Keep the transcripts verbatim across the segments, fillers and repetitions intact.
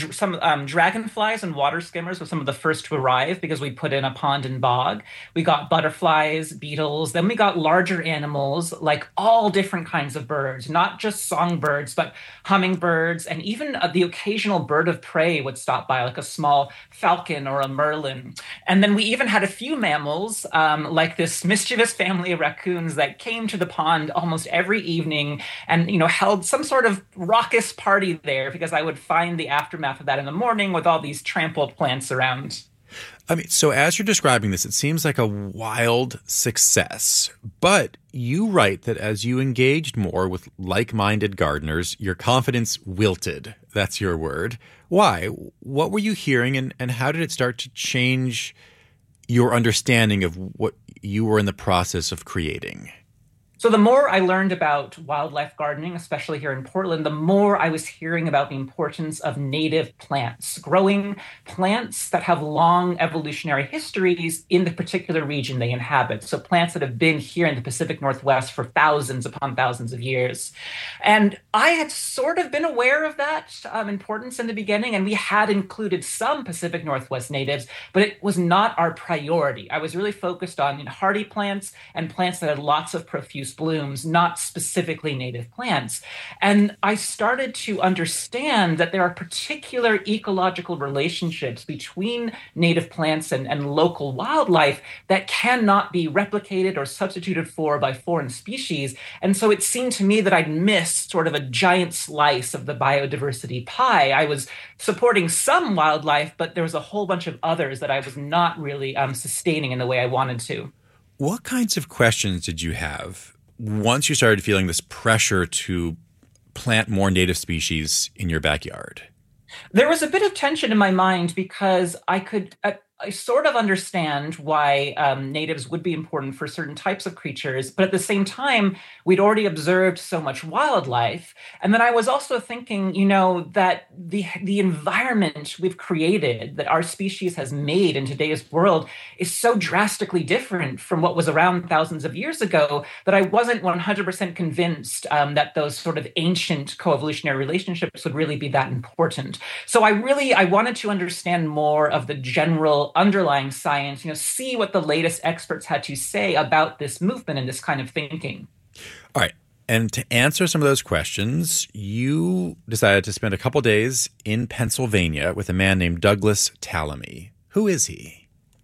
some um, dragonflies and water skimmers were some of the first to arrive because we put in a pond and bog. We got butterflies, beetles, then we got larger animals like all different kinds of birds, not just songbirds, but hummingbirds, and even uh, the occasional bird of prey would stop by, like a small falcon or a merlin. And then we even had a few mammals, um, like this mischievous family of raccoons that came to the pond almost every evening and, you know, held some sort of raucous party there because I would find the aftermath of that in the morning with all these trampled plants around. I mean, so as you're describing this, it seems like a wild success. But you write that as you engaged more with like-minded gardeners, your confidence wilted. That's your word. Why? What were you hearing, and, and how did it start to change your understanding of what you were in the process of creating? So the more I learned about wildlife gardening, especially here in Portland, the more I was hearing about the importance of native plants, growing plants that have long evolutionary histories in the particular region they inhabit. So plants that have been here in the Pacific Northwest for thousands upon thousands of years. And I had sort of been aware of that um, importance in the beginning, and we had included some Pacific Northwest natives, but it was not our priority. I was really focused on, you know, hardy plants and plants that had lots of profuse blooms, not specifically native plants. And I started to understand that there are particular ecological relationships between native plants and, and local wildlife that cannot be replicated or substituted for by foreign species. And so it seemed to me that I'd missed sort of a giant slice of the biodiversity pie. I was supporting some wildlife, but there was a whole bunch of others that I was not really um, sustaining in the way I wanted to. What kinds of questions did you have once you started feeling this pressure to plant more native species in your backyard? There was a bit of tension in my mind because I could uh, I sort of understand why um, natives would be important for certain types of creatures, but at the same time, we'd already observed so much wildlife. And then I was also thinking, you know, that the the environment we've created, that our species has made in today's world, is so drastically different from what was around thousands of years ago that I wasn't one hundred percent convinced um, that those sort of ancient coevolutionary relationships would really be that important. So I really, I wanted to understand more of the general underlying science, you know, see what the latest experts had to say about this movement and this kind of thinking. All right. And to answer some of those questions, you decided to spend a couple days in Pennsylvania with a man named Douglas Tallamy. Who is he?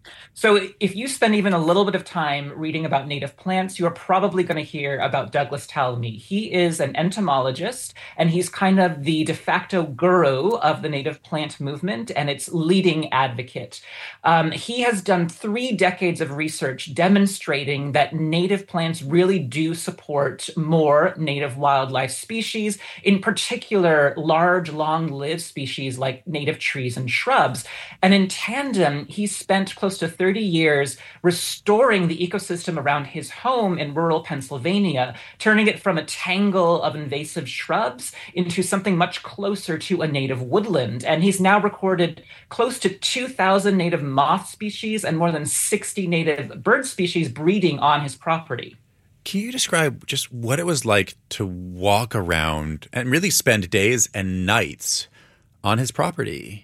So if you spend even a little bit of time reading about native plants, you're probably going to hear about Douglas Tallamy. He is an entomologist, and he's kind of the de facto guru of the native plant movement and its leading advocate. Um, he has done three decades of research demonstrating that native plants really do support more native wildlife species, in particular large, long-lived species like native trees and shrubs. And in tandem, he spent close to thirty years restoring the ecosystem around his home in rural Pennsylvania, turning it from a tangle of invasive shrubs into something much closer to a native woodland. And he's now recorded close to two thousand native moth species and more than sixty native bird species breeding on his property. Can you describe just what it was like to walk around and really spend days and nights on his property?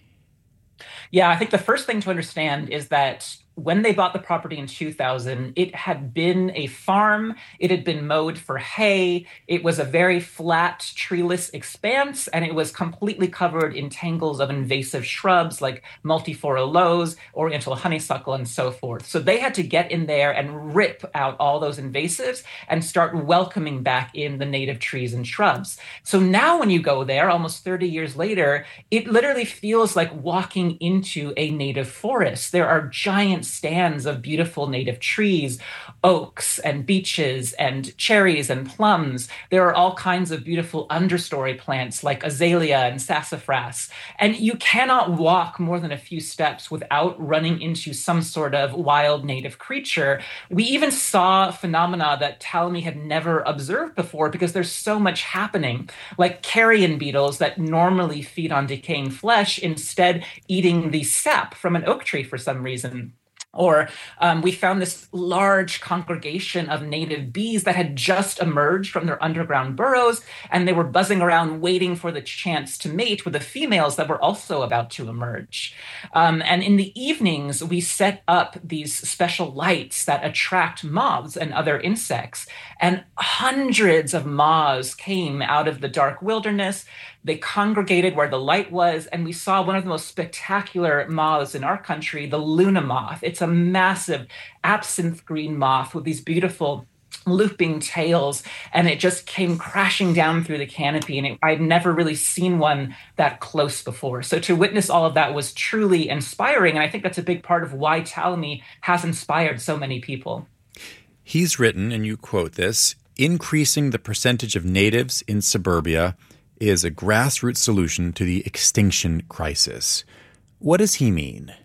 Yeah, I think the first thing to understand is that when they bought the property in two thousand, it had been a farm. It had been mowed for hay. It was a very flat, treeless expanse, and it was completely covered in tangles of invasive shrubs like multiflora lows, oriental honeysuckle, and so forth. So they had to get in there and rip out all those invasives and start welcoming back in the native trees and shrubs. So now when you go there, almost thirty years later, it literally feels like walking into a native forest. There are giant stands of beautiful native trees, oaks and beeches and cherries and plums. There are all kinds of beautiful understory plants like azalea and sassafras. And you cannot walk more than a few steps without running into some sort of wild native creature. We even saw phenomena that Tallamy had never observed before because there's so much happening, like carrion beetles that normally feed on decaying flesh, instead eating the sap from an oak tree for some reason. Or um, we found this large congregation of native bees that had just emerged from their underground burrows, and they were buzzing around waiting for the chance to mate with the females that were also about to emerge. Um, and in the evenings, we set up these special lights that attract moths and other insects. And hundreds of moths came out of the dark wilderness. They congregated where the light was, and we saw one of the most spectacular moths in our country, the Luna moth. It's a massive absinthe green moth with these beautiful looping tails, and it just came crashing down through the canopy, and it, I'd never really seen one that close before. So to witness all of that was truly inspiring, and I think that's a big part of why Talamy has inspired so many people. He's written, and you quote this, "Increasing the percentage of natives in suburbia is a grassroots solution to the extinction crisis." What does he mean?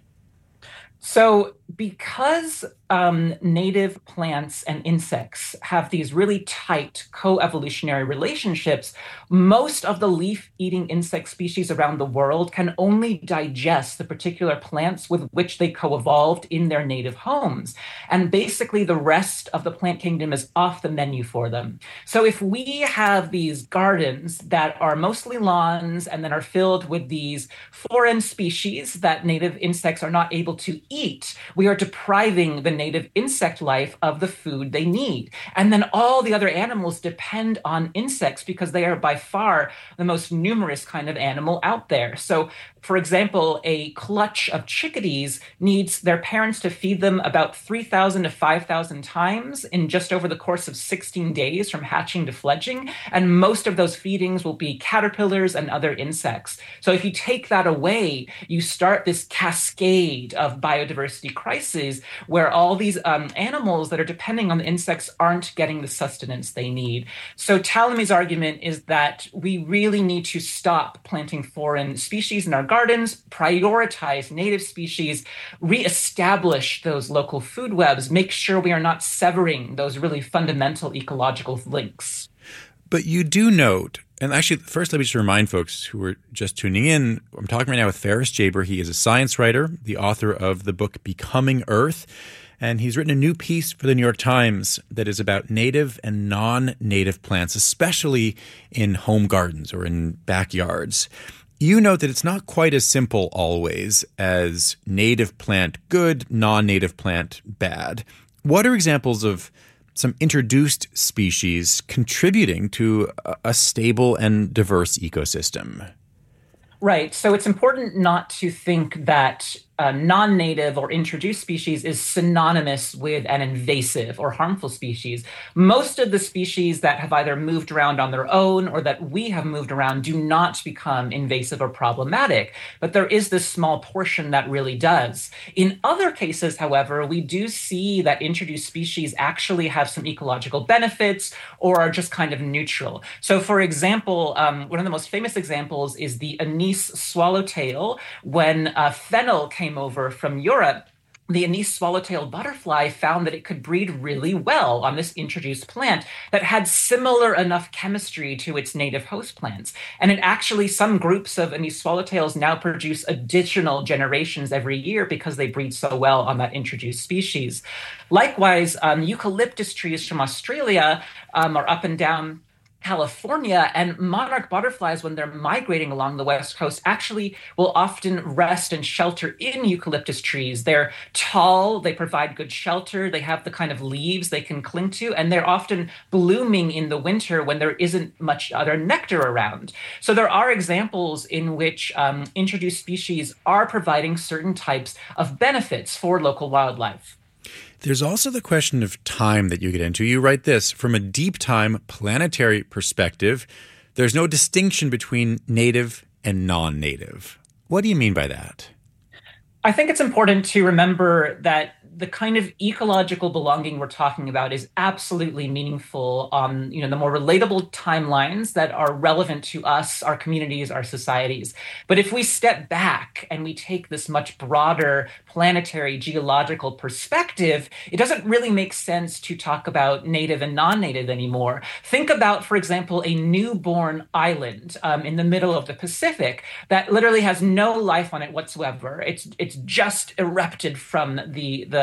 So because um, native plants and insects have these really tight co-evolutionary relationships, most of the leaf-eating insect species around the world can only digest the particular plants with which they co-evolved in their native homes. And basically the rest of the plant kingdom is off the menu for them. So if we have these gardens that are mostly lawns and then are filled with these foreign species that native insects are not able to eat, we are depriving the native insect life of the food they need. And then all the other animals depend on insects because they are by far the most numerous kind of animal out there. So, for example, a clutch of chickadees needs their parents to feed them about three thousand to five thousand times in just over the course of sixteen days from hatching to fledging. And most of those feedings will be caterpillars and other insects. So if you take that away, you start this cascade of biodiversity crises where all these um, animals that are depending on the insects aren't getting the sustenance they need. So Talamy's argument is that we really need to stop planting foreign species in our gardens, prioritize native species, reestablish those local food webs, make sure we are not severing those really fundamental ecological links. But you do note, and actually, first let me just remind folks who are just tuning in, I'm talking right now with Ferris Jaber. He is a science writer, the author of the book Becoming Earth, and he's written a new piece for the New York Times that is about native and non-native plants, especially in home gardens or in backyards. You note that it's not quite as simple always as native plant good, non-native plant bad. What are examples of some introduced species contributing to a stable and diverse ecosystem? Right. So it's important not to think that uh, non-native or introduced species is synonymous with an invasive or harmful species. Most of the species that have either moved around on their own or that we have moved around do not become invasive or problematic, but there is this small portion that really does. In other cases, however, we do see that introduced species actually have some ecological benefits or are just kind of neutral. So for example, um, one of the most famous examples is the anise swallowtail. When uh, fennel came over from Europe, the anise swallowtail butterfly found that it could breed really well on this introduced plant that had similar enough chemistry to its native host plants. And it actually, some groups of anise swallowtails now produce additional generations every year because they breed so well on that introduced species. Likewise, um, eucalyptus trees from Australia um, are up and down California, and monarch butterflies, when they're migrating along the West Coast, actually will often rest and shelter in eucalyptus trees. They're tall, they provide good shelter, they have the kind of leaves they can cling to, and they're often blooming in the winter when there isn't much other nectar around. So there are examples in which um, introduced species are providing certain types of benefits for local wildlife. There's also the question of time that you get into. You write this, from a deep time planetary perspective, there's no distinction between native and non-native. What do you mean by that? I think it's important to remember that the kind of ecological belonging we're talking about is absolutely meaningful on, you know, the more relatable timelines that are relevant to us, our communities, our societies. But if we step back and we take this much broader planetary geological perspective, it doesn't really make sense to talk about native and non-native anymore. Think about, for example, a newborn island um, in the middle of the Pacific that literally has no life on it whatsoever. It's it's just erupted from the the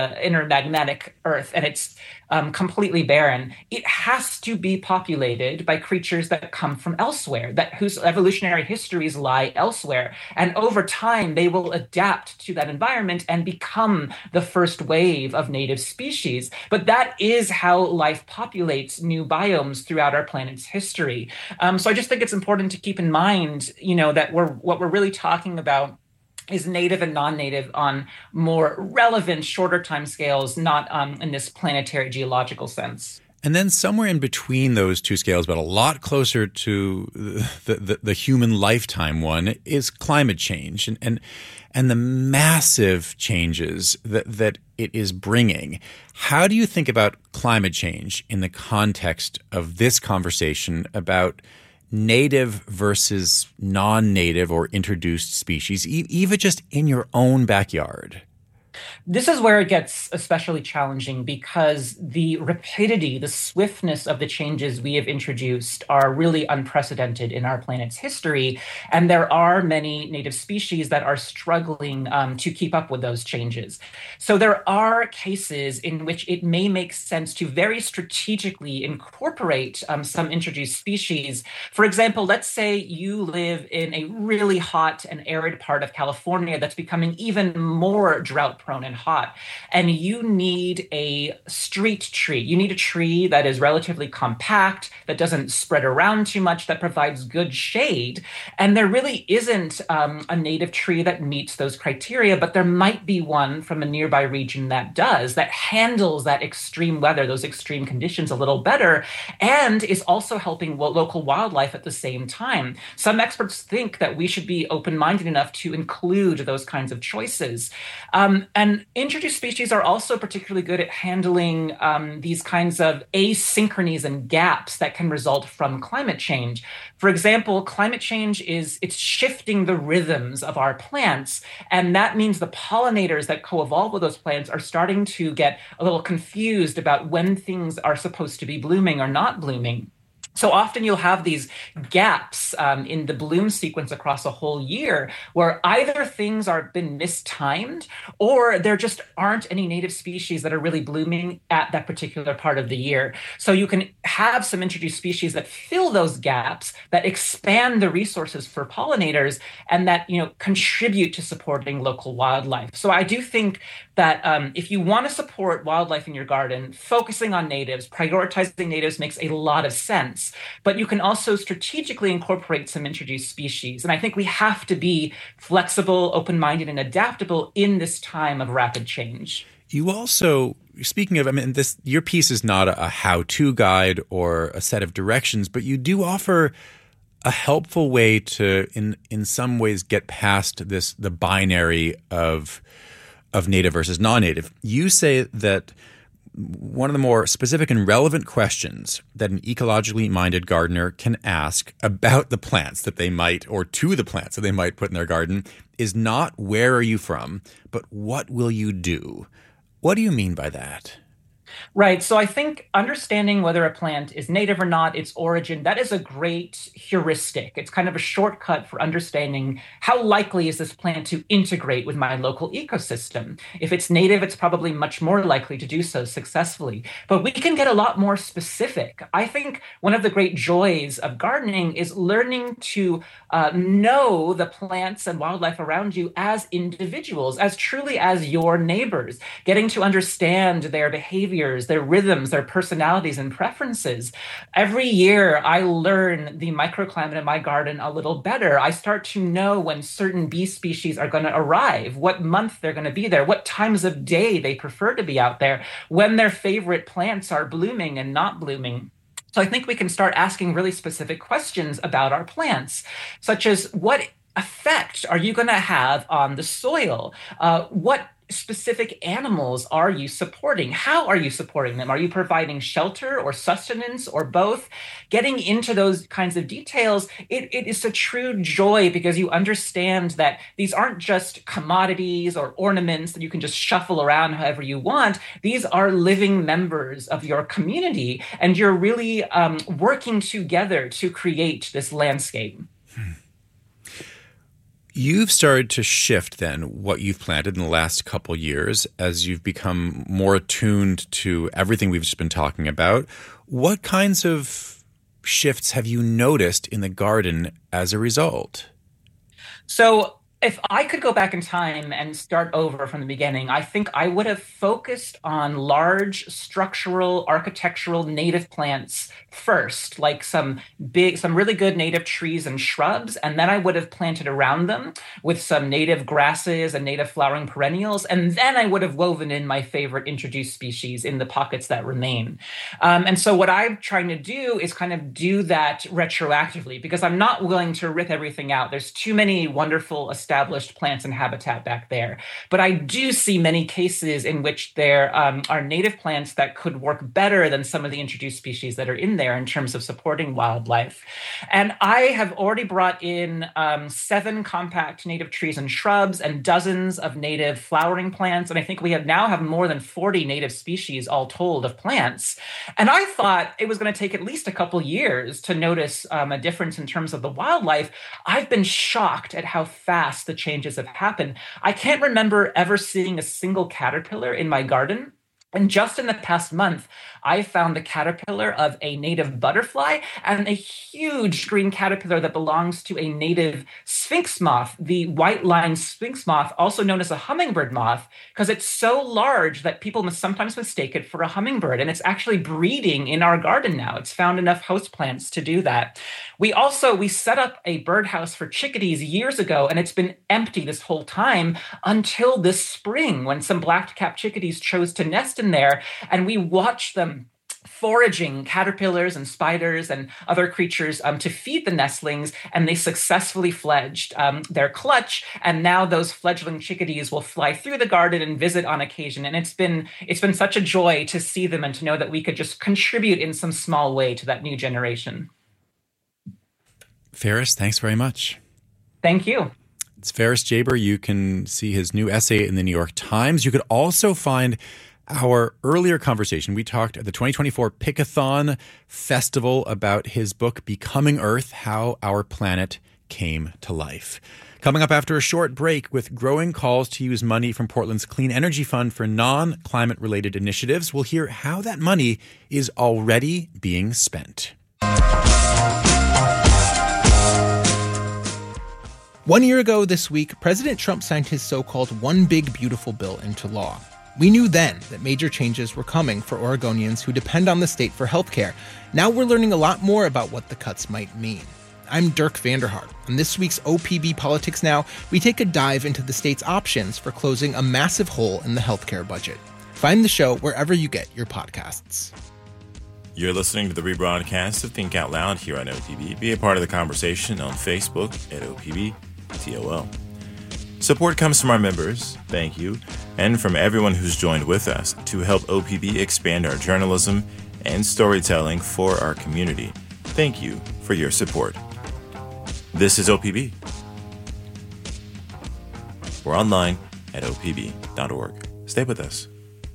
the intermagnetic Earth, and it's um, completely barren, it has to be populated by creatures that come from elsewhere, that whose evolutionary histories lie elsewhere. And over time, they will adapt to that environment and become the first wave of native species. But that is how life populates new biomes throughout our planet's history. Um, so I just think it's important to keep in mind, you know, that we're what we're really talking about is native and non-native on more relevant, shorter timescales, not um, in this planetary geological sense. And then somewhere in between those two scales, but a lot closer to the, the, the human lifetime one, is climate change and and, and the massive changes that, that it is bringing. How do you think about climate change in the context of this conversation about native versus non-native or introduced species, e- even just in your own backyard? This is where it gets especially challenging because the rapidity, the swiftness of the changes we have introduced are really unprecedented in our planet's history. And there are many native species that are struggling um, to keep up with those changes. So there are cases in which it may make sense to very strategically incorporate um, some introduced species. For example, let's say you live in a really hot and arid part of California that's becoming even more drought prone and hot, and you need a street tree. You need a tree that is relatively compact, that doesn't spread around too much, that provides good shade. And there really isn't um, a native tree that meets those criteria, but there might be one from a nearby region that does, that handles that extreme weather, those extreme conditions a little better, and is also helping local wildlife at the same time. Some experts think that we should be open-minded enough to include those kinds of choices. Um, and introduced species are also particularly good at handling um, these kinds of asynchronies and gaps that can result from climate change. For example, climate change is it's shifting the rhythms of our plants, and that means the pollinators that co-evolve with those plants are starting to get a little confused about when things are supposed to be blooming or not blooming. So often you'll have these gaps um, in the bloom sequence across a whole year where either things are been mistimed or there just aren't any native species that are really blooming at that particular part of the year. So you can have some introduced species that fill those gaps, that expand the resources for pollinators, and that, you know, contribute to supporting local wildlife. So I do think that um, if you want to support wildlife in your garden, focusing on natives, prioritizing natives makes a lot of sense. But you can also strategically incorporate some introduced species. And I think we have to be flexible, open-minded, and adaptable in this time of rapid change. You also, speaking of, I mean, this your piece is not a how-to guide or a set of directions, but you do offer a helpful way to, in in some ways, get past this the binary of of native versus non-native. You say that one of the more specific and relevant questions that an ecologically minded gardener can ask about the plants that they might, or to the plants that they might put in their garden, is not where are you from, but what will you do? What do you mean by that? Right. So I think understanding whether a plant is native or not, its origin, that is a great heuristic. It's kind of a shortcut for understanding how likely is this plant to integrate with my local ecosystem. If it's native, it's probably much more likely to do so successfully. But we can get a lot more specific. I think one of the great joys of gardening is learning to uh, know the plants and wildlife around you as individuals, as truly as your neighbors, getting to understand their behavior, their rhythms, their personalities and preferences. Every year, I learn the microclimate in my garden a little better. I start to know when certain bee species are going to arrive, what month they're going to be there, what times of day they prefer to be out there, when their favorite plants are blooming and not blooming. So I think we can start asking really specific questions about our plants, such as what effect are you going to have on the soil? Uh, what specific animals are you supporting? How are you supporting them? Are you providing shelter or sustenance or both? Getting into those kinds of details, it, it is a true joy because you understand that these aren't just commodities or ornaments that you can just shuffle around however you want. These are living members of your community, and you're really um, working together to create this landscape. You've started to shift then what you've planted in the last couple years as you've become more attuned to everything we've just been talking about. What kinds of shifts have you noticed in the garden as a result? So if I could go back in time and start over from the beginning, I think I would have focused on large structural, architectural native plants first, like some big, some really good native trees and shrubs. And then I would have planted around them with some native grasses and native flowering perennials. And then I would have woven in my favorite introduced species in the pockets that remain. Um, and so what I'm trying to do is kind of do that retroactively, because I'm not willing to rip everything out. There's too many wonderful established plants and habitat back there. But I do see many cases in which there um, are native plants that could work better than some of the introduced species that are in there in terms of supporting wildlife. And I have already brought in um, seven compact native trees and shrubs and dozens of native flowering plants. And I think we have now have more than forty native species all told of plants. And I thought it was going to take at least a couple years to notice um, a difference in terms of the wildlife. I've been shocked at how fast the changes have happened. I can't remember ever seeing a single caterpillar in my garden. And just in the past month, I found the caterpillar of a native butterfly and a huge green caterpillar that belongs to a native sphinx moth, the white-lined sphinx moth, also known as a hummingbird moth, because it's so large that people must sometimes mistake it for a hummingbird. And it's actually breeding in our garden now. It's found enough houseplants to do that. We also, we set up a birdhouse for chickadees years ago, and it's been empty this whole time until this spring when some black-capped chickadees chose to nest in there, and we watched them foraging caterpillars and spiders and other creatures um, to feed the nestlings, and they successfully fledged um, their clutch. And now those fledgling chickadees will fly through the garden and visit on occasion. And it's been it's been such a joy to see them and to know that we could just contribute in some small way to that new generation. Ferris, thanks very much. Thank you. It's Ferris Jaber. You can see his new essay in the New York Times. You could also find our earlier conversation. We talked at the twenty twenty-four Pickathon Festival about his book, Becoming Earth, How Our Planet Came to Life. Coming up after a short break, with growing calls to use money from Portland's Clean Energy Fund for non-climate related initiatives, we'll hear how that money is already being spent. One year ago this week, President Trump signed his so-called One Big Beautiful Bill into law. We knew then that major changes were coming for Oregonians who depend on the state for healthcare. Now we're learning a lot more about what the cuts might mean. I'm Dirk Vanderhart. On this week's O P B Politics Now, we take a dive into the state's options for closing a massive hole in the healthcare budget. Find the show wherever you get your podcasts. You're listening to the rebroadcast of Think Out Loud here on O P B. Be a part of the conversation on Facebook at O P B T O L. Support comes from our members, thank you, and from everyone who's joined with us to help O P B expand our journalism and storytelling for our community. Thank you for your support. This is O P B. We're online at O P B dot org. Stay with us.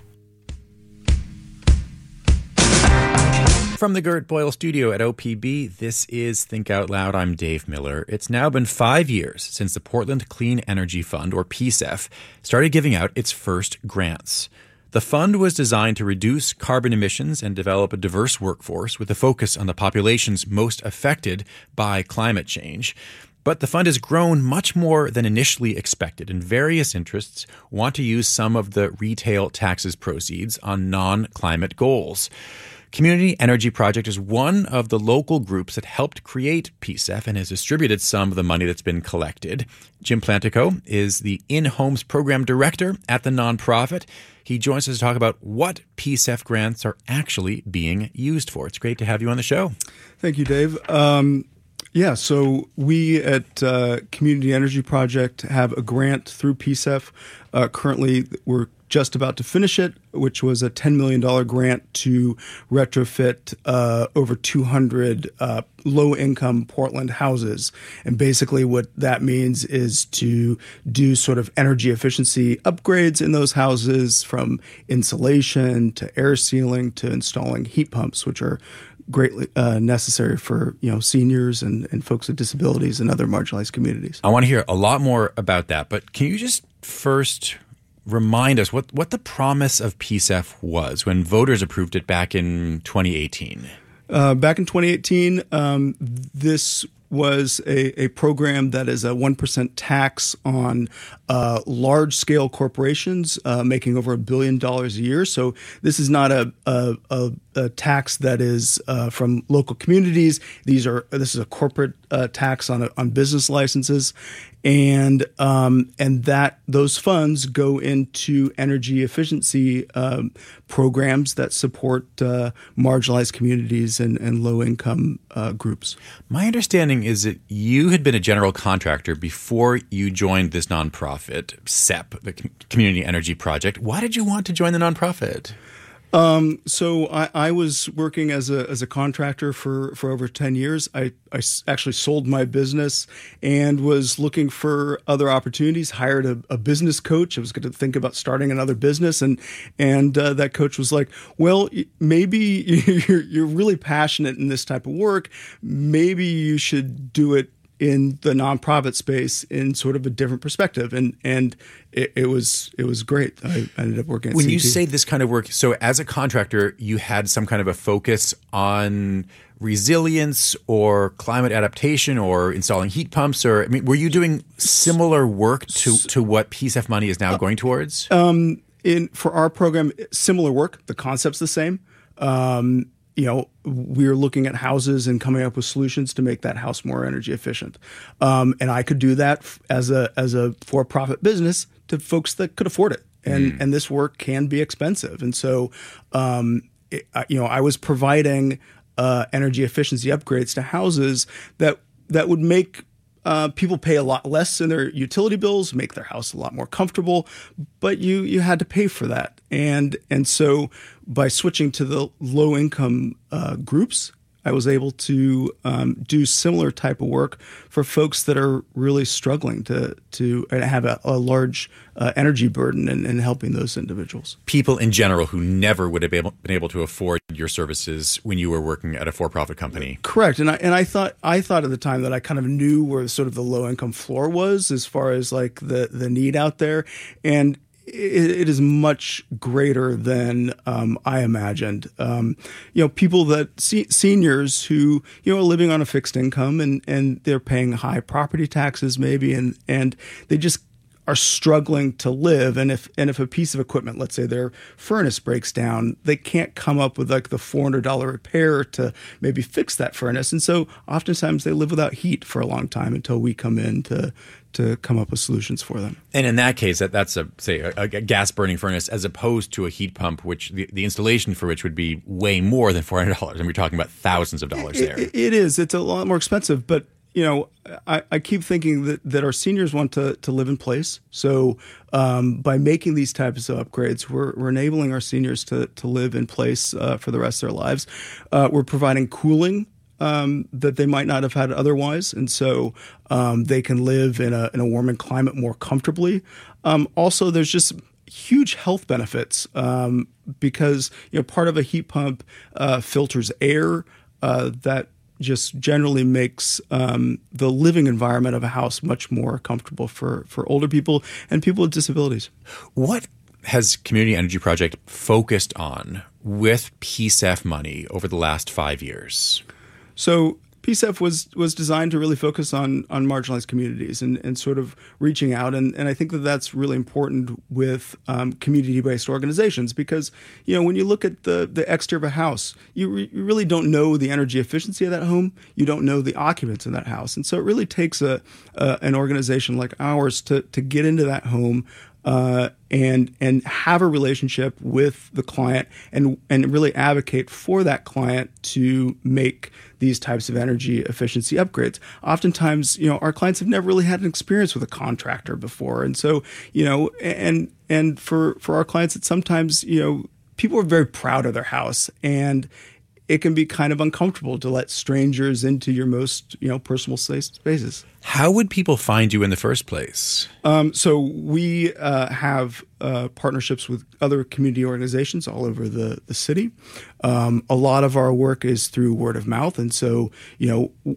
From the Gert Boyle studio at O P B, this is Think Out Loud. I'm Dave Miller. It's now been five years since the Portland Clean Energy Fund, or P C E F, started giving out its first grants. The fund was designed to reduce carbon emissions and develop a diverse workforce with a focus on the populations most affected by climate change. But the fund has grown much more than initially expected, and various interests want to use some of the retail taxes proceeds on non-climate goals. Community Energy Project is one of the local groups that helped create P C E F and has distributed some of the money that's been collected. Jim Plantico is the In-Homes Program Director at the nonprofit. He joins us to talk about what P C E F grants are actually being used for. It's great to have you on the show. Thank you, Dave. Um, yeah, so we at uh, Community Energy Project have a grant through P C E F. Uh, currently, we're just about to finish it, which was a ten million dollars grant to retrofit uh, over two hundred uh, low-income Portland houses. And basically what that means is to do sort of energy efficiency upgrades in those houses, from insulation to air sealing to installing heat pumps, which are greatly uh, necessary for you know seniors and, and folks with disabilities and other marginalized communities. I want to hear a lot more about that, but can you just first remind us what, what the promise of P S E F was when voters approved it back in twenty eighteen? Uh, back in twenty eighteen, um, this was a, a program that is a one percent tax on uh, large-scale corporations uh, making over a billion dollars a year. So this is not a, a, a, a tax that is uh, from local communities. These are this is a corporate uh, tax on a, on business licenses, and um, and that those funds go into energy efficiency um, programs that support uh, marginalized communities and, and low-income uh, groups. My understanding is that you had been a general contractor before you joined this nonprofit, S E P, the Community Energy Project. Why did you want to join the nonprofit? Um, so I, I was working as a as a contractor for, for over ten years. I, I s- actually sold my business and was looking for other opportunities, hired a, a business coach. I was going to think about starting another business. And and uh, that coach was like, well, maybe you're, you're really passionate in this type of work. Maybe you should do it in the nonprofit space in sort of a different perspective. And and it, it was it was great. I ended up working at When C T. you say this kind of work, so as a contractor, you had some kind of a focus on resilience or climate adaptation or installing heat pumps, or I mean, were you doing similar work to, to what P S E F money is now going towards? Um, in for our program, similar work. The concept's the same. Um, you know, we're looking at houses and coming up with solutions to make that house more energy efficient. Um, and I could do that as a as a for-profit business to folks that could afford it. And mm. and this work can be expensive. And so, um, it, you know, I was providing uh, energy efficiency upgrades to houses that that would make Uh, people pay a lot less in their utility bills, make their house a lot more comfortable, but you you had to pay for that. And and so by switching to the low income uh, groups, I was able to um, do similar type of work for folks that are really struggling to to have a, a large uh, energy burden in, in helping those individuals. People in general who never would have been able, been able to afford your services when you were working at a for-profit company. Correct, and I and I thought I thought at the time that I kind of knew where sort of the low income floor was as far as like the the need out there, and It, it is much greater than um, I imagined. Um, you know, people that se- seniors who you know are living on a fixed income and, and they're paying high property taxes maybe, and and they just are struggling to live. And if and if a piece of equipment, let's say their furnace breaks down, they can't come up with like the four hundred dollars repair to maybe fix that furnace. And so oftentimes they live without heat for a long time until we come in to to come up with solutions for them. And in that case, that that's a say a, a gas burning furnace as opposed to a heat pump, which the, the installation for which would be way more than four hundred dollars. And we're talking about thousands of dollars there. It, it is. It's a lot more expensive, but you know, I, I keep thinking that, that our seniors want to, to live in place. So um, by making these types of upgrades, we're, we're enabling our seniors to, to live in place uh, for the rest of their lives. Uh, we're providing cooling um, that they might not have had otherwise. And so um, they can live in a, in a warming climate more comfortably. Um, also, there's just huge health benefits um, because, you know, part of a heat pump uh, filters air uh, that just generally makes um, the living environment of a house much more comfortable for, for older people and people with disabilities. What has Community Energy Project focused on with P S E F money over the last five years? So P S E F was was designed to really focus on on marginalized communities and, and sort of reaching out. And, and I think that that's really important with um, community-based organizations because, you know, when you look at the, the exterior of a house, you, re- you really don't know the energy efficiency of that home. You don't know the occupants in that house. And so it really takes a, a an organization like ours to to get into that home Uh, and and have a relationship with the client and and really advocate for that client to make these types of energy efficiency upgrades. Oftentimes, you know, our clients have never really had an experience with a contractor before, and so you know, and and for for our clients, it's sometimes you know people are very proud of their house and. it can be kind of uncomfortable to let strangers into your most, you know, personal spaces. How would people find you in the first place? Um, so we uh, have uh, partnerships with other community organizations all over the, the city. Um, a lot of our work is through word of mouth. And so, you know,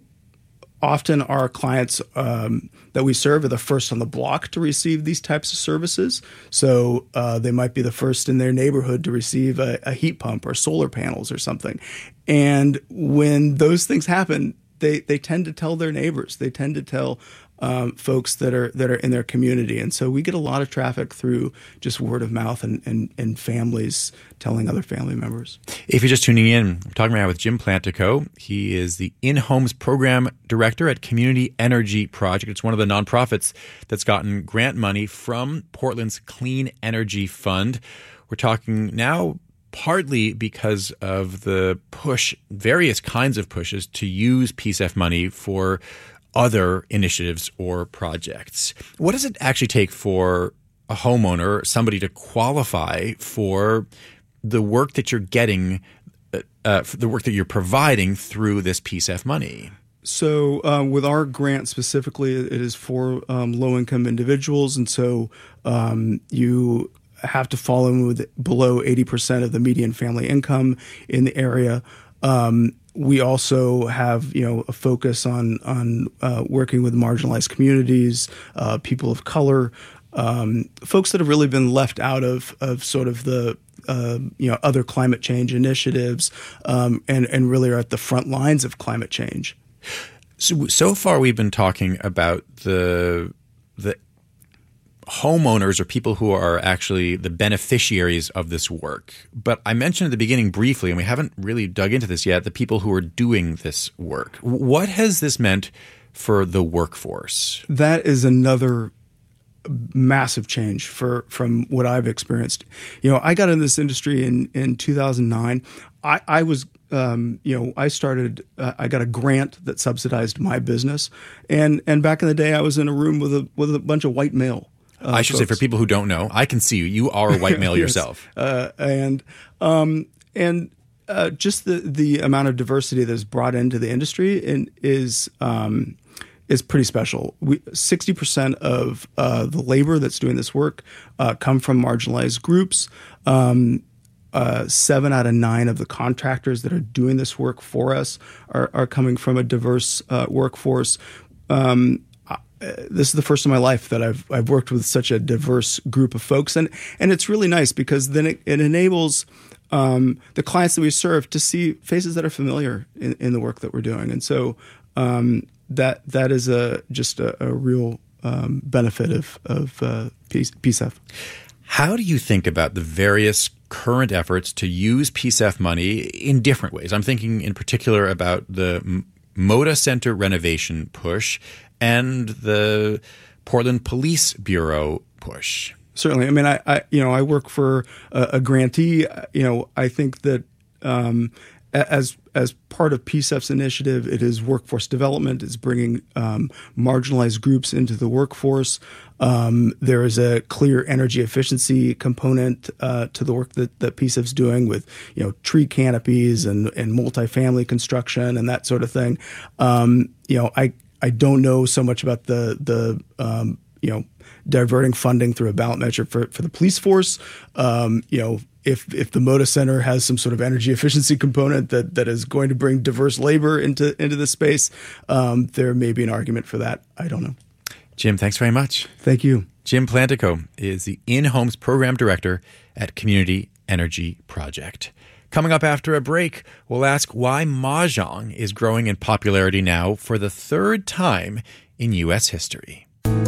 often our clients um, that we serve are the first on the block to receive these types of services. So uh, they might be the first in their neighborhood to receive a, a heat pump or solar panels or something. And when those things happen, they, they tend to tell their neighbors. They tend to tell um, folks that are that are in their community. And so we get a lot of traffic through just word of mouth and, and, and families telling other family members. If you're just tuning in, I'm talking right now with Jim Plantico. He is the In-Homes Program Director at Community Energy Project. It's one of the nonprofits that's gotten grant money from Portland's Clean Energy Fund. We're talking now partly because of the push, various kinds of pushes to use P S E F money for other initiatives or projects. What does it actually take for a homeowner, somebody to qualify for the work that you're getting, uh, for the work that you're providing through this P S E F money? So uh, with our grant specifically, it is for um, low-income individuals. And so um, you have to fall in with below eighty percent of the median family income in the area. Um, we also have, you know, a focus on on uh, working with marginalized communities, uh, people of color, um, folks that have really been left out of of sort of the uh, you know other climate change initiatives, um, and and really are at the front lines of climate change. So, so far, we've been talking about the the homeowners or people who are actually the beneficiaries of this work. But I mentioned at the beginning briefly, and we haven't really dug into this yet, the people who are doing this work. What has this meant for the workforce? That is another massive change for from what I've experienced. You know, I got in this industry in, in two thousand nine. I, I was Um, you know, I started, uh, I got a grant that subsidized my business. And and back in the day, I was in a room with a with a bunch of white male. Uh, I should folks. say, for people who don't know, I can see you. You are a white male yes. yourself. Uh, and um, and uh, just the, the amount of diversity that's brought into the industry in, is um, is pretty special. We, sixty percent of uh, the labor that's doing this work uh, come from marginalized groups. Um Uh, seven out of nine of the contractors that are doing this work for us are, are coming from a diverse uh, workforce. Um, uh, this is the first in my life that I've I've worked with such a diverse group of folks, and and it's really nice because then it, it enables um, the clients that we serve to see faces that are familiar in, in the work that we're doing, and so um, that that is a just a, a real um, benefit of of uh, P S E F. How do you think about the various current efforts to use P S E F money in different ways? I'm thinking in particular about the Moda Center renovation push and the Portland Police Bureau push. Certainly. I mean, I, I you know, I work for a, a grantee. You know, I think that um, as as part of P S E F's initiative, it is workforce development. It's bringing um, marginalized groups into the workforce. Um, there is a clear energy efficiency component uh, to the work that, that P S E F's doing with, you know, tree canopies and, and multifamily construction and that sort of thing. Um, you know, I I don't know so much about the the um, you know diverting funding through a ballot measure for for the police force. Um, you know. If if the Moda Center has some sort of energy efficiency component that, that is going to bring diverse labor into into the space, um, there may be an argument for that. I don't know. Jim, thanks very much. Thank you. Jim Plantico is the In-Homes Program Director at Community Energy Project. Coming up after a break, we'll ask why Mahjong is growing in popularity now for the third time in U S history.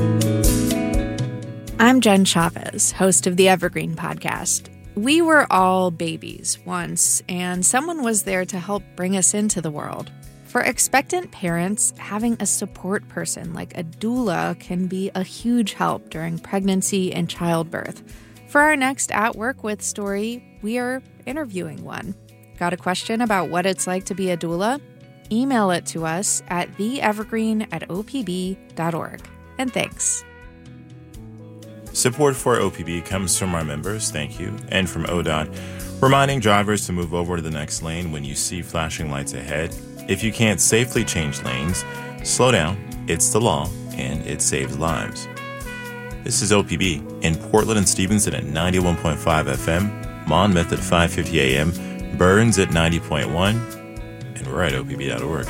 I'm Jen Chavez, host of the Evergreen Podcast. We were all babies once, and someone was there to help bring us into the world. For expectant parents, having a support person like a doula can be a huge help during pregnancy and childbirth. For our next At Work With story, we are interviewing one. Got a question about what it's like to be a doula? Email it to us at the evergreen at o p b dot org. And thanks. Support for O P B comes from our members, thank you, and from O D O T, reminding drivers to move over to the next lane when you see flashing lights ahead. If you can't safely change lanes, slow down. It's the law, and it saves lives. This is O P B in Portland and Stevenson at ninety-one point five F M, Monmouth at five fifty A M, Burns at ninety point one, and we're at O P B dot org.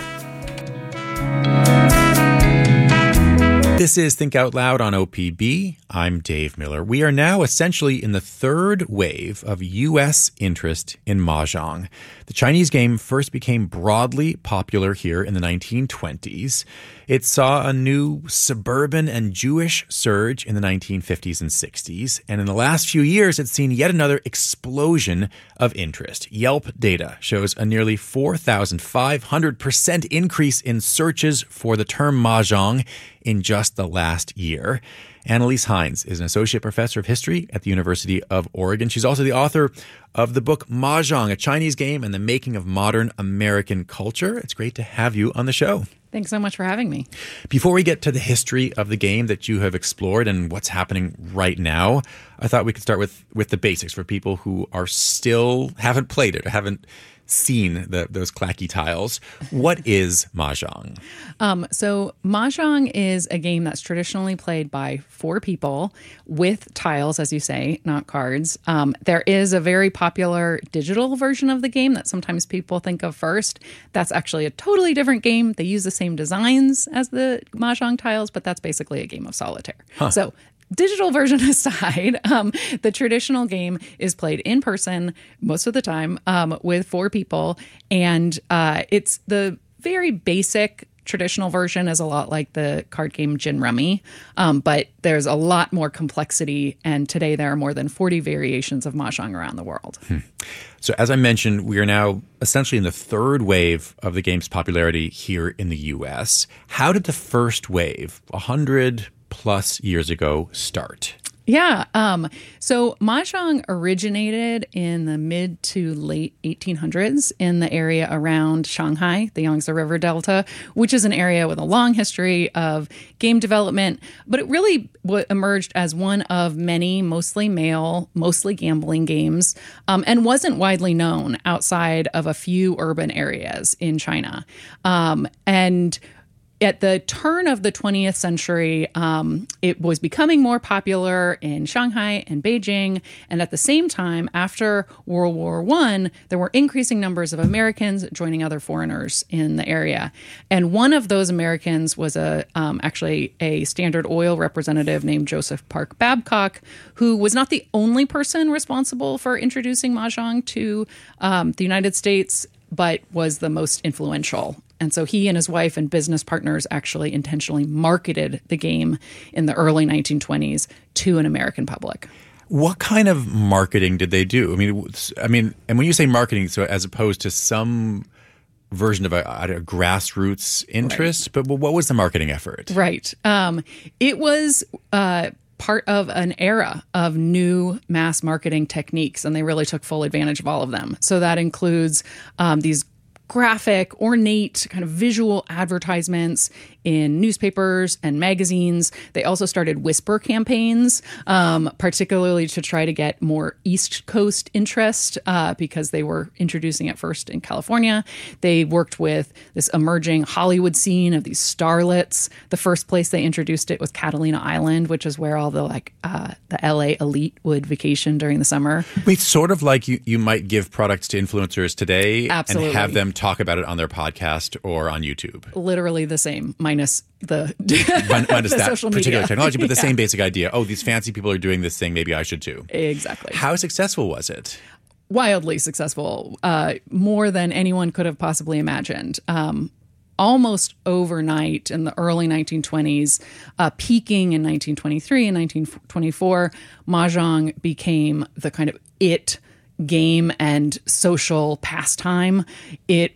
This is Think Out Loud on O P B. I'm Dave Miller. We are now essentially in the third wave of U S interest in Mahjong. The Chinese game first became broadly popular here in the nineteen twenties. It saw a new suburban and Jewish surge in the nineteen fifties and sixties. And in the last few years, it's seen yet another explosion of interest. Yelp data shows a nearly four thousand five hundred percent increase in searches for the term Mahjong in just the last year. Annalise Hines is an associate professor of history at the University of Oregon. She's also the author of the book Mahjong, A Chinese Game and the Making of Modern American Culture. It's great to have you on the show. Thanks so much for having me. Before we get to the history of the game that you have explored and what's happening right now, I thought we could start with, with the basics for people who are still haven't played it or haven't seen the, those clacky tiles. What is Mahjong? Um, so Mahjong is a game that's traditionally played by four people with tiles, as you say, not cards. Um, there is a very popular digital version of the game that sometimes people think of first. That's actually a totally different game. They use the same designs as the Mahjong tiles, but that's basically a game of solitaire. Huh. So digital version aside, um, the traditional game is played in person most of the time um, with four people. And uh, it's the very basic traditional version is a lot like the card game Gin Rummy, um, but there's a lot more complexity. And today there are more than forty variations of Mahjong around the world. Hmm. So as I mentioned, we are now essentially in the third wave of the game's popularity here in the U S. How did the first wave, one hundred plus years ago, start? Yeah. Um, so Mahjong originated in the mid to late eighteen hundreds in the area around Shanghai, the Yangtze River Delta, which is an area with a long history of game development. But it really w- emerged as one of many mostly male, mostly gambling games, um, and wasn't widely known outside of a few urban areas in China. Um, and At the turn of the twentieth century, um, it was becoming more popular in Shanghai and Beijing. And at the same time, after World War One, there were increasing numbers of Americans joining other foreigners in the area. And one of those Americans was a um, actually a Standard Oil representative named Joseph Park Babcock, who was not the only person responsible for introducing Mahjong to um, the United States, but was the most influential. And so he and his wife and business partners actually intentionally marketed the game in the early nineteen twenties to an American public. What kind of marketing did they do? I mean, I mean, and when you say marketing, so as opposed to some version of a, a grassroots interest, right. But what was the marketing effort? Right. Um, it was uh, part of an era of new mass marketing techniques, and they really took full advantage of all of them. So that includes um, these graphic, ornate, kind of visual advertisements in newspapers and magazines. They also started whisper campaigns, um, particularly to try to get more East Coast interest uh, because they were introducing it first in California. They worked with this emerging Hollywood scene of these starlets. The first place they introduced it was Catalina Island, which is where all the like uh, the L A elite would vacation during the summer. Wait, sort of like you, you might give products to influencers today Absolutely. And have them talk about it on their podcast or on YouTube. Literally the same, minus the, minus the that social particular media. technology, but the yeah. same basic idea. Oh, these fancy people are doing this thing. Maybe I should too. Exactly. How successful was it? Wildly successful, uh, more than anyone could have possibly imagined. Um, almost overnight in the early nineteen twenties, uh, peaking in nineteen twenty-three and nineteen twenty-four, Mahjong became the kind of it game and social pastime. It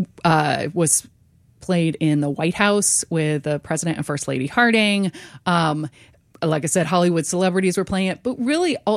uh, was played in the White House with the President and First Lady Harding. Um, like I said, Hollywood celebrities were playing it, but really also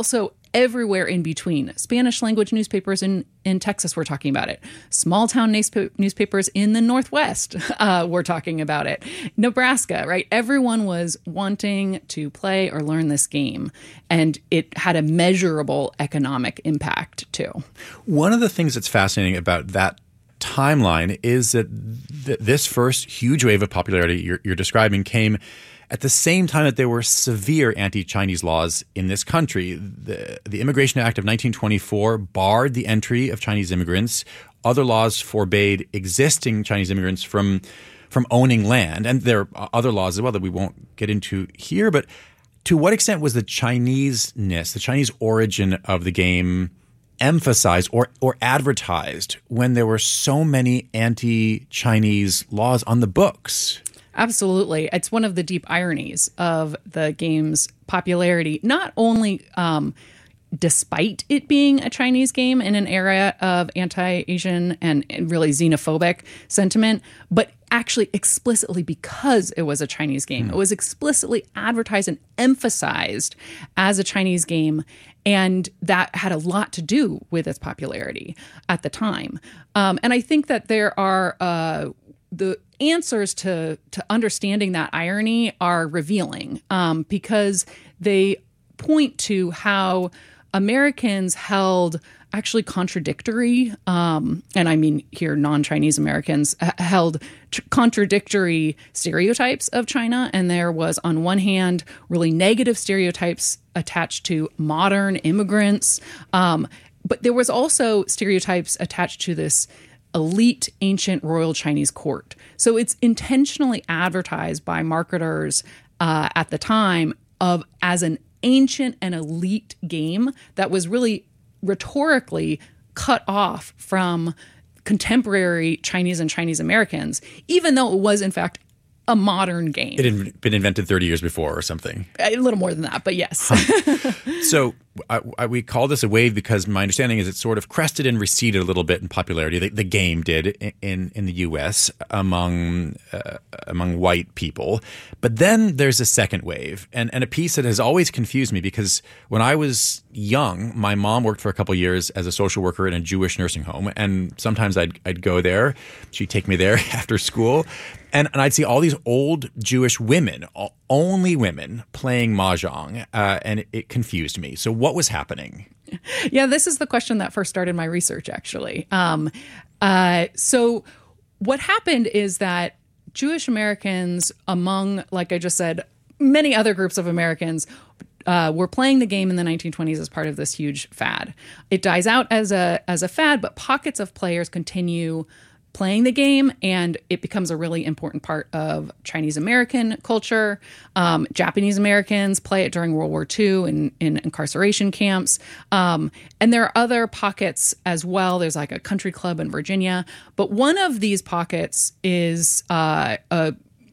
everywhere in between. Spanish language newspapers in, in Texas were talking about it. Small town newsp- newspapers in the Northwest uh, were talking about it. Nebraska, right? Everyone was wanting to play or learn this game. And it had a measurable economic impact, too. One of the things that's fascinating about that timeline is that th- this first huge wave of popularity you're, you're describing came at the same time that there were severe anti-Chinese laws in this country. The, the Immigration Act of nineteen twenty-four barred the entry of Chinese immigrants. Other laws forbade existing Chinese immigrants from from owning land. And there are other laws as well that we won't get into here. But to what extent was the Chinese-ness, the Chinese origin of the game emphasized or or advertised when there were so many anti-Chinese laws on the books? Absolutely. It's one of the deep ironies of the game's popularity, not only um, despite it being a Chinese game in an era of anti-Asian and, and really xenophobic sentiment, but actually explicitly because it was a Chinese game. Mm. It was explicitly advertised and emphasized as a Chinese game, and that had a lot to do with its popularity at the time. Um, and I think that there are uh, the answers to to understanding that irony are revealing um, because they point to how Americans held actually contradictory, um, and I mean here non-Chinese Americans, h- held tr- contradictory stereotypes of China. And there was, on one hand, really negative stereotypes attached to modern immigrants. Um, but there was also stereotypes attached to this elite ancient royal Chinese court. So it's intentionally advertised by marketers uh, at the time of as an ancient and elite game that was really rhetorically cut off from contemporary Chinese and Chinese Americans, even though it was in fact a modern game. It had been invented thirty years before or something. A little more than that, but yes. Huh. So I, I, we call this a wave because my understanding is it sort of crested and receded a little bit in popularity. The, the game did in, in, in the U S among uh, among white people. But then there's a second wave, and, and a piece that has always confused me because when I was young, my mom worked for a couple of years as a social worker in a Jewish nursing home, and sometimes I'd, I'd go there. She'd take me there after school. And, and I'd see all these old Jewish women, only women, playing mahjong, uh, and it, it confused me. So what was happening? Yeah, this is the question that first started my research, actually. Um, uh, so what happened is that Jewish Americans, among, like I just said, many other groups of Americans, Uh, were playing the game in the nineteen twenties as part of this huge fad. It dies out as a as a fad, but pockets of players continue playing the game, and it becomes a really important part of Chinese American culture. Um, Japanese Americans play it during World War Two in, in incarceration camps. Um, and there are other pockets as well. There's like a country club in Virginia. But one of these pockets is uh, a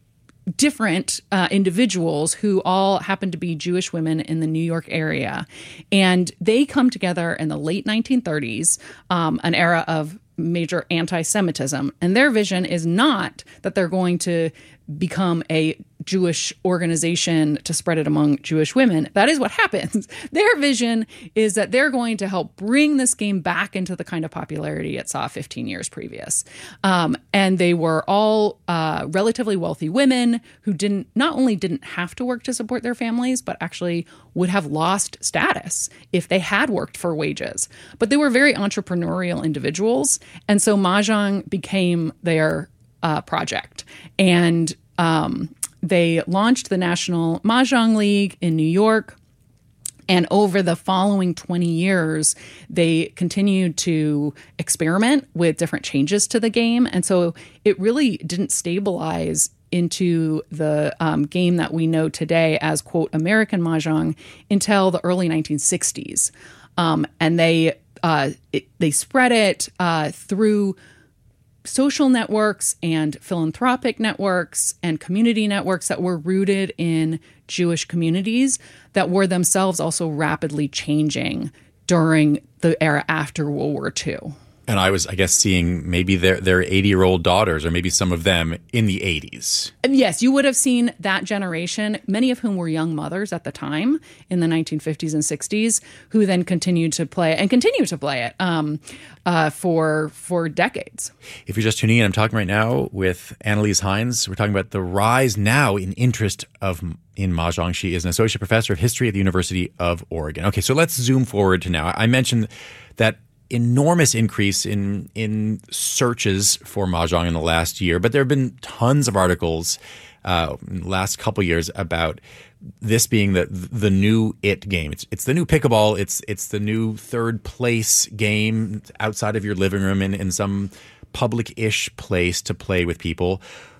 different uh, individuals who all happen to be Jewish women in the New York area. And they come together in the late nineteen thirties, um, an era of major anti-Semitism. And their vision is not that they're going to become a Jewish organization to spread it among Jewish women. That is what happens. Their vision is that they're going to help bring this game back into the kind of popularity it saw fifteen years previous. Um, and they were all uh, relatively wealthy women who didn't not only didn't have to work to support their families, but actually would have lost status if they had worked for wages. But they were very entrepreneurial individuals. And so Mahjong became their uh, project. And um, they launched the National Mahjong League in New York. And over the following twenty years, they continued to experiment with different changes to the game. And so it really didn't stabilize into the um, game that we know today as, quote, American Mahjong until the early nineteen sixties. Um, and they uh, it, they spread it uh, through social networks and philanthropic networks and community networks that were rooted in Jewish communities that were themselves also rapidly changing during the era after World War Two. And I was, I guess, seeing maybe their their eighty-year-old daughters, or maybe some of them in the eighties. And yes, you would have seen that generation, many of whom were young mothers at the time in the nineteen fifties and sixties, who then continued to play and continue to play it um, uh, for for decades. If you're just tuning in, I'm talking right now with Annalise Hines. We're talking about the rise now in interest of in Mahjong. She is an associate professor of history at the University of Oregon. Okay, so let's zoom forward to now. I mentioned that enormous increase in in searches for Mahjong in the last year, but there have been tons of articles uh, in the last couple of years about this being the the new it game. It's it's the new pickleball. It's it's the new third place game outside of your living room in, in some public-ish place to play with people.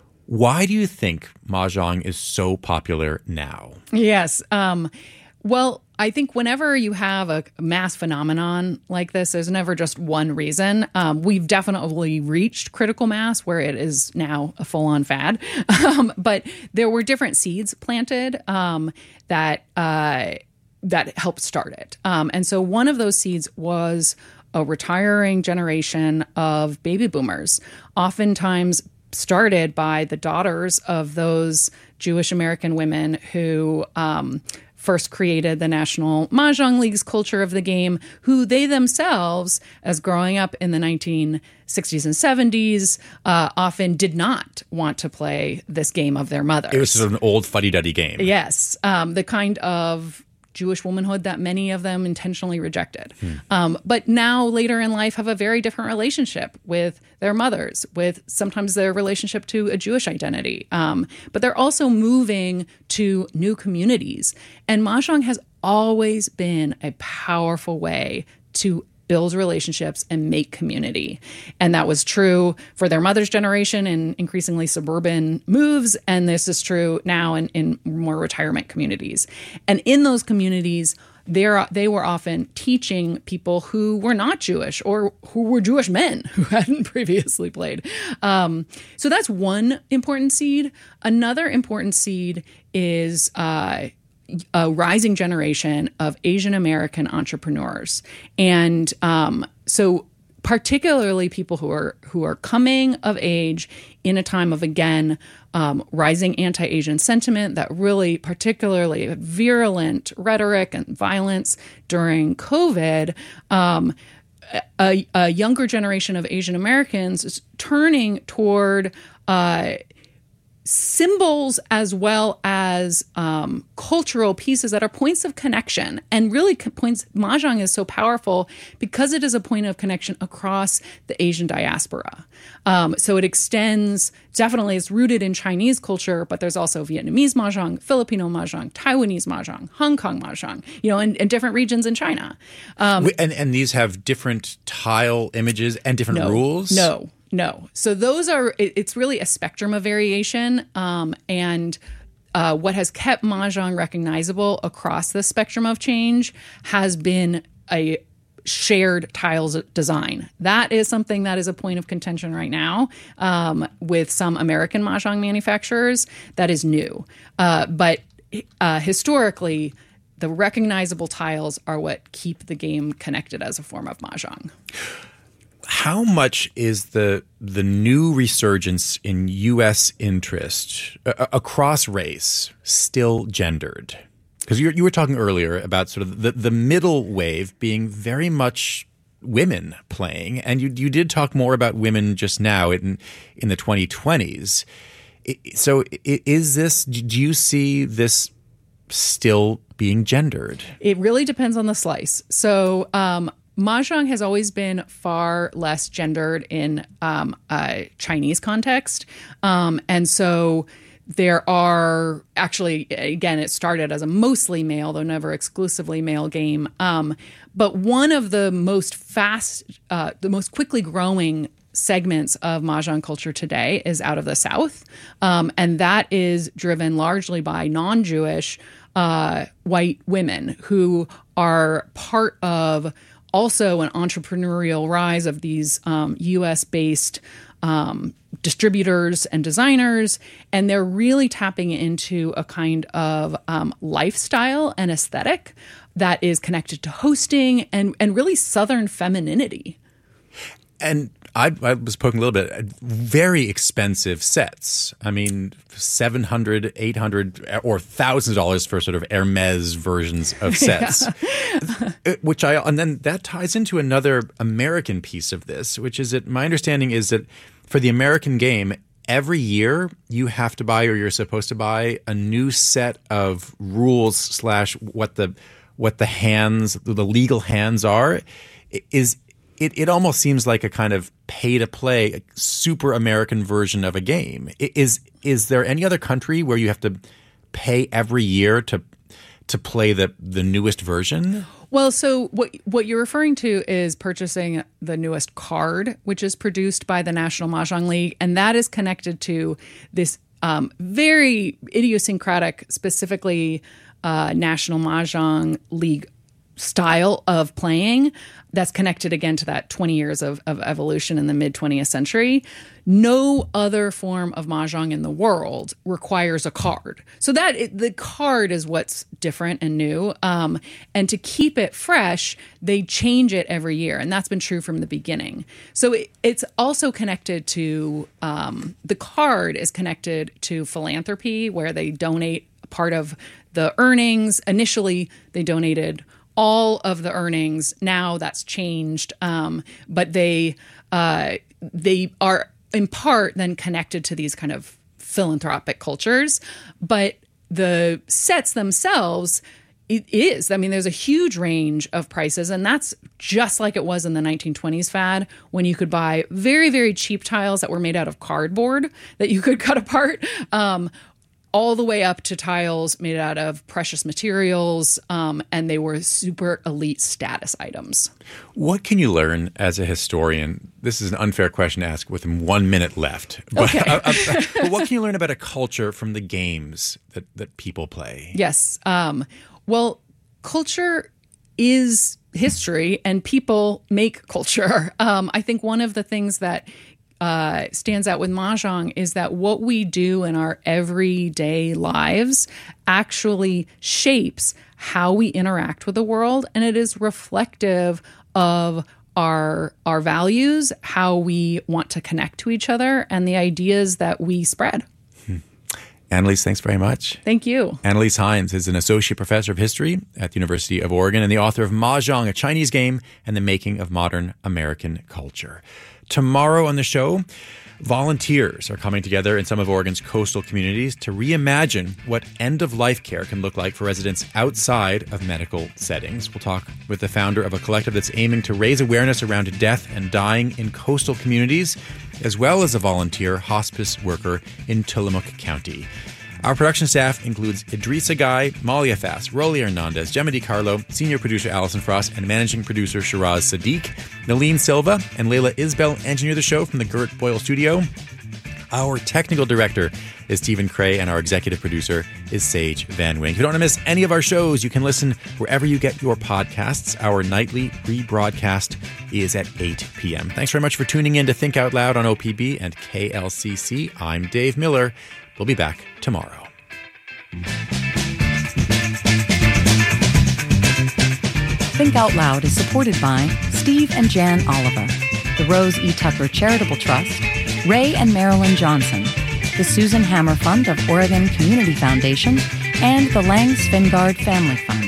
Why do you think Mahjong is so popular now? Yes. Um, well, I think whenever you have a mass phenomenon like this, there's never just one reason. Um, we've definitely reached critical mass where it is now a full-on fad. Um, but there were different seeds planted um, that uh, that helped start it. Um, and so one of those seeds was a retiring generation of baby boomers, oftentimes started by the daughters of those Jewish American women who um, first created the National Mahjong League's culture of the game, who they themselves, as growing up in the nineteen sixties and seventies, uh, often did not want to play this game of their mothers. It was sort of an old fuddy-duddy game. Yes, um, the kind of Jewish womanhood that many of them intentionally rejected. Hmm. Um, but now, later in life, have a very different relationship with their mothers, with sometimes their relationship to a Jewish identity. Um, but they're also moving to new communities. And Mahjong has always been a powerful way to build relationships and make community. And that was true for their mother's generation in increasingly suburban moves. And this is true now in, in more retirement communities. And in those communities, they're, they were often teaching people who were not Jewish or who were Jewish men who hadn't previously played. Um, so that's one important seed. Another important seed is uh, a rising generation of Asian American entrepreneurs. And um, so particularly people who are who are coming of age in a time of, again, um, rising anti-Asian sentiment that really particularly virulent rhetoric and violence during COVID. Um, a, a younger generation of Asian Americans is turning toward uh, symbols as well as um, cultural pieces that are points of connection. And really points, Mahjong is so powerful because it is a point of connection across the Asian diaspora. Um, so it extends, definitely it's rooted in Chinese culture, but there's also Vietnamese Mahjong, Filipino Mahjong, Taiwanese Mahjong, Hong Kong Mahjong, you know, in, in different regions in China. Um, and, and these have different tile images and different no, rules? No. No. So those are, it, it's really a spectrum of variation. Um, and uh, what has kept Mahjong recognizable across the spectrum of change has been a shared tiles design. That is something that is a point of contention right now um, with some American Mahjong manufacturers. That is new. Uh, but uh, historically, the recognizable tiles are what keep the game connected as a form of Mahjong. How much is the the new resurgence in U S interest uh, across race still gendered? Because you, you were talking earlier about sort of the, the middle wave being very much women playing, and you you did talk more about women just now in in the twenty twenties. So is this? Do you see this still being gendered? It really depends on the slice. So. Um, Mahjong has always been far less gendered in um, a Chinese context. Um, and so there are actually, again, it started as a mostly male, though never exclusively male game. Um, but one of the most fast, uh, the most quickly growing segments of Mahjong culture today is out of the South. Um, and that is driven largely by non-Jewish uh, white women who are part of also an entrepreneurial rise of these um, U S-based um, distributors and designers, and they're really tapping into a kind of um, lifestyle and aesthetic that is connected to hosting and, and really Southern femininity. And I, I was poking a little bit at very expensive sets. I mean, seven hundred, eight hundred, or thousands of dollars for sort of Hermes versions of sets. Yeah. Which I, and then that ties into another American piece of this, which is that my understanding is that for the American game, every year you have to buy, or you're supposed to buy, a new set of rules slash what the what the hands, the legal hands are. Is It, it almost seems like a kind of pay-to-play, super American version of a game. Is is there any other country where you have to pay every year to to play the, the newest version? Well, so what what you're referring to is purchasing the newest card, which is produced by the National Mahjong League, and that is connected to this um, very idiosyncratic, specifically uh, National Mahjong League style of playing that's connected again to that twenty years of, of evolution in the mid twentieth century. No other form of mahjong in the world requires a card. So that it, the card is what's different and new. Um, and to keep it fresh, they change it every year. And that's been true from the beginning. So it, it's also connected to, um, the card is connected to philanthropy, where they donate part of the earnings. Initially, they donated all of the earnings. Now that's changed, um, but they uh, they are in part then connected to these kind of philanthropic cultures. But the sets themselves, it is. I mean, there's a huge range of prices, and that's just like it was in the nineteen twenties fad, when you could buy very, very cheap tiles that were made out of cardboard that you could cut apart. Um, all the way up to tiles made out of precious materials, um, and they were super elite status items. What can you learn as a historian? This is an unfair question to ask with one minute left. But, okay. uh, uh, but what can you learn about a culture from the games that, that people play? Yes. Um, well, culture is history, and people make culture. Um, I think one of the things that Uh, stands out with mahjong is that what we do in our everyday lives actually shapes how we interact with the world, and it is reflective of our our values, how we want to connect to each other, and the ideas that we spread. Hmm. Annalise, thanks very much. Thank you. Annalise Hines is an associate professor of history at the University of Oregon and the author of Mahjong, a Chinese Game and the Making of Modern American Culture. Tomorrow on the show, volunteers are coming together in some of Oregon's coastal communities to reimagine what end-of-life care can look like for residents outside of medical settings. We'll talk with the founder of a collective that's aiming to raise awareness around death and dying in coastal communities, as well as a volunteer hospice worker in Tillamook County. Our production staff includes Idrissa Guy, Malia Fass, Rolly Hernandez, Gemma DiCarlo, senior producer Allison Frost, and managing producer Shiraz Sadiq. Nalene Silva and Layla Isbell engineer the show from the Gert Boyle studio. Our technical director is Stephen Cray, and our executive producer is Sage Van Wink. If you don't want to miss any of our shows, you can listen wherever you get your podcasts. Our nightly rebroadcast is at eight p.m. Thanks very much for tuning in to Think Out Loud on O P B and K L C C. I'm Dave Miller. We'll be back tomorrow. Think Out Loud is supported by Steve and Jan Oliver, the Rose E. Tucker Charitable Trust, Ray and Marilyn Johnson, the Susan Hammer Fund of Oregon Community Foundation, and the Lang Svingard Family Fund.